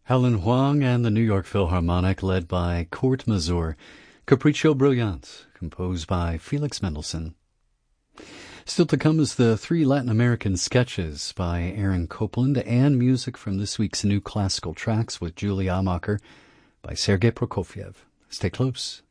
Helen Huang and the New York Philharmonic, led by Kurt Masur, Capriccio Brilliant, composed by Felix Mendelssohn. Still to come is the 3 Latin American sketches by Aaron Copland and music from this week's New Classical Tracks with Julie Amacher by Sergei Prokofiev. Stay close.